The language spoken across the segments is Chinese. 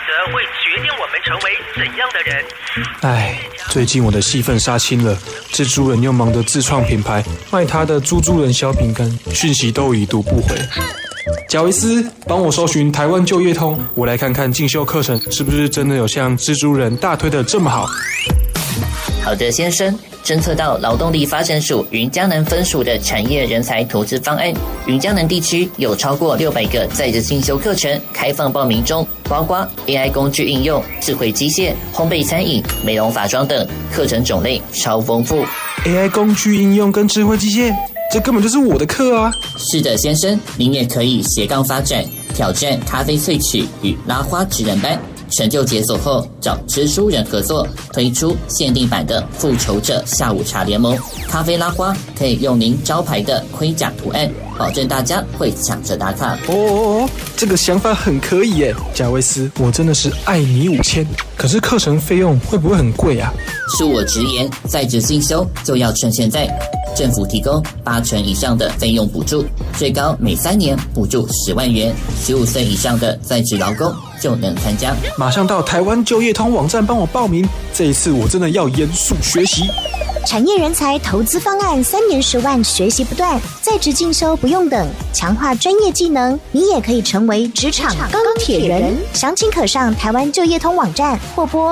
择会决定我们成为怎样的人。 唉，最近我的戏份杀青了，蜘蛛人又忙着自创品牌，卖他的猪猪人小饼干，讯息都已读不回。贾维斯，帮我搜寻台湾就业通，我来看看进修课程是不是真的有像蜘蛛人大推的这么好。 好的，先生，侦测到劳动力发展署云嘉南分署的产业人才投资方案，云嘉南地区有超过600个在职进修课程开放报名中，包括 AI 工具应用、智慧机械、烘焙餐饮、美容法妆等，课程种类超丰富。 AI 工具应用跟智慧机械，这根本就是我的课啊！ 是的，先生，您也可以斜杠发展，挑战咖啡萃取与拉花职人班。成就解锁后，找蜘蛛人合作，推出限定版的复仇者下午茶联盟。咖啡拉花可以用您招牌的盔甲图案，保证大家会抢着打卡。 这个想法很可以耶，贾维斯，我真的是爱你5000。可是课程费用会不会很贵啊？ 恕我直言，在职进修就要趁现在。政府提供80%以上的费用补助，最高每3年补助10万元，15岁以上的在职劳工就能参加。 马上到台湾就业通网站帮我报名，这一次我真的要严肃学习。 产业人才投资方案，3年10万，学习不断，在职进修不用等，强化专业技能，你也可以成为职场钢铁人。详情可上台湾就业通网站或拨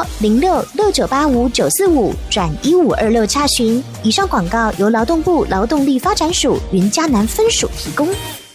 0669859945-1526查询。以上广告由劳动部劳动力发展署云嘉南分署提供。